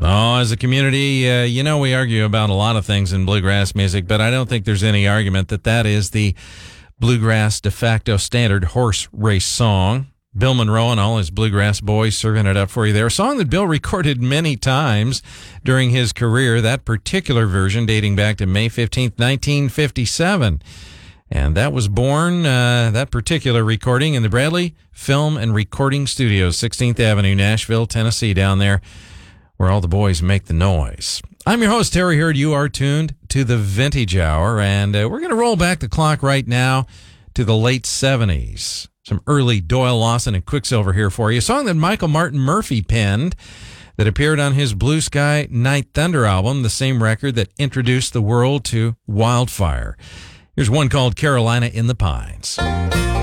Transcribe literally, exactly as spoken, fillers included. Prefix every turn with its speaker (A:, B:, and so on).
A: Oh, as a community, uh, you know, we argue about a lot of things in bluegrass music, but I don't think there's any argument that that is the bluegrass de facto standard horse race song. Bill Monroe and all his bluegrass boys serving it up for you there. A song that Bill recorded many times during his career, that particular version dating back to May fifteenth, nineteen fifty-seven. And that was born, uh, that particular recording, in the Bradley Film and Recording Studios, sixteenth Avenue, Nashville, Tennessee, down there where all the boys make the noise. I'm your host, Terry Hurd. You are tuned to the Vintage Hour, and uh, we're going to roll back the clock right now to the late seventies. Some early Doyle Lawson and Quicksilver here for you. A song that Michael Martin Murphey penned that appeared on his Blue Sky Night Thunder album, the same record that introduced the world to Wildfire. Here's one called Carolina in the Pines.